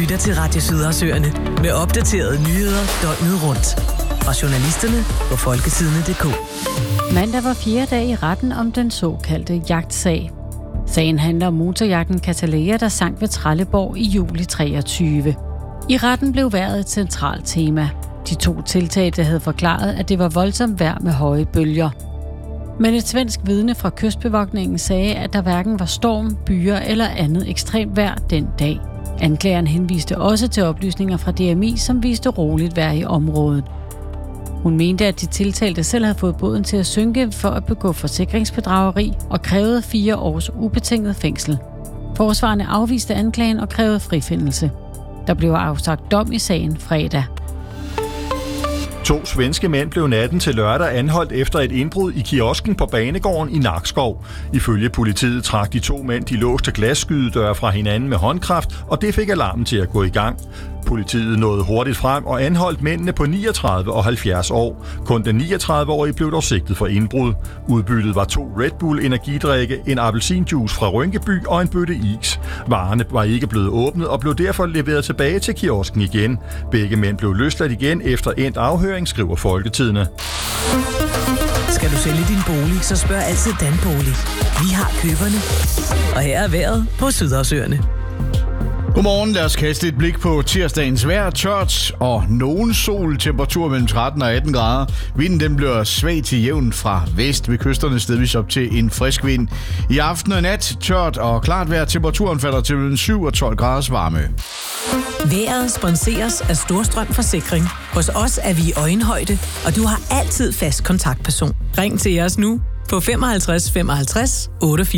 lytter til Radio Sydersøerne med opdaterede nyheder døgnet rundt. Fra journalisterne på folketidene.dk. Mandag var 4. dag i retten om den såkaldte jagtsag. Sagen handler om motorjagten Catalea, der sank ved Trelleborg i juli 23. I retten blev vejret et centralt tema. De 2 tiltalte havde forklaret, at det var voldsomt vejr med høje bølger. Men et svensk vidne fra kystbevogtningen sagde, at der hverken var storm, byer eller andet ekstremt vejr den dag. Anklageren henviste også til oplysninger fra DMI, som viste roligt vejr i området. Hun mente, at de tiltalte selv havde fået båden til at synke for at begå forsikringsbedrageri og krævede 4 års ubetinget fængsel. Forsvarerne afviste anklagen og krævede frifindelse. Der blev afsagt dom i sagen fredag. 2 svenske mænd blev natten til lørdag anholdt efter et indbrud i kiosken på Banegården i Nakskov. Ifølge politiet trak de 2 mænd de låste glasskydedøre fra hinanden med håndkraft, og det fik alarmen til at gå i gang. Politiet nåede hurtigt frem og anholdt mændene på 39 og 70 år. Kun den 39-årige blev dog sigtet for indbrud. Udbyttet var 2 Red Bull energidrikke, en appelsinjuice fra Rynkeby og en bøtte is. Varerne var ikke blevet åbnet og blev derfor leveret tilbage til kiosken igen. Begge mænd blev løsladt igen efter endt afhøring, skriver Folketidene. Skal du sælge din bolig, så spørg altid Danbolig. Vi har køberne. Og her er vejret på Sydersøerne. Godmorgen, lad os kaste et blik på tirsdagens vejr. Tørt og nogen sol, temperatur mellem 13 og 18 grader. Vinden den bliver svag til jævn fra vest ved kysterne, stedvis op til en frisk vind. I aften og nat tørt og klart vejr. Temperaturen falder til mellem 7 og 12 graders varme. Vejret sponseres af Storstrøm Forsikring. Hos os er vi i øjenhøjde, og du har altid fast kontaktperson. Ring til os nu på 55 55 88.